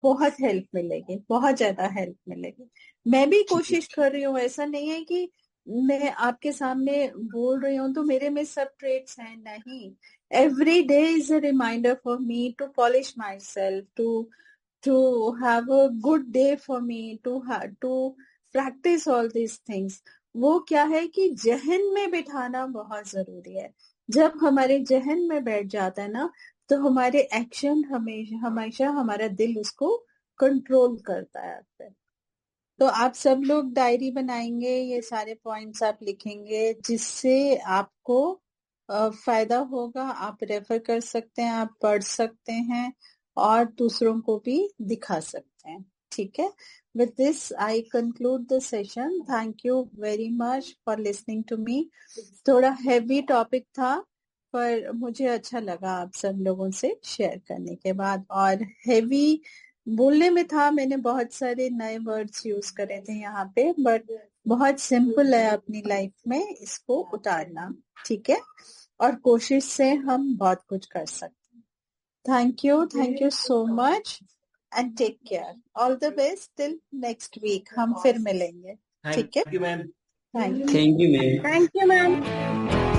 बहुत हेल्प मिलेगी, बहुत ज्यादा हेल्प मिलेगी। मैं भी कोशिश कर रही हूँ, ऐसा नहीं है कि मैं आपके सामने बोल रही हूँ तो मेरे में सब ट्रेट्स हैं, नहीं। Every day is a reminder for me to polish my self, to have a good day for me, to practice all these things. वो क्या है कि जहन में बिठाना बहुत जरूरी है। जब हमारे जहन में बैठ जाता है ना, तो हमारे एक्शन हमेशा हमेशा हमारा दिल उसको कंट्रोल करता है फिर। तो आप सब लोग डायरी बनाएंगे, ये सारे पॉइंट्स आप लिखेंगे, जिससे आपको फायदा होगा। आप रेफर कर सकते हैं, आप पढ़ सकते हैं और दूसरों को भी दिखा सकते हैं। ठीक है, with this I conclude the session. Thank you very much for listening to me. थोड़ा हैवी टॉपिक था, पर मुझे अच्छा लगा आप सब लोगों से शेयर करने के बाद। और हैवी बोलने में था, मैंने बहुत सारे नए वर्ड्स यूज करे थे यहाँ पे, बट बहुत सिंपल है अपनी लाइफ में इसको उतारना। ठीक है, और कोशिश से हम बहुत कुछ कर सकते हैं। Thank you so much and take care. All the best till next week, हम फिर मिलेंगे। ठीक है, thank you ma'am. Thank you. Thank you ma'am. Thank you ma'am.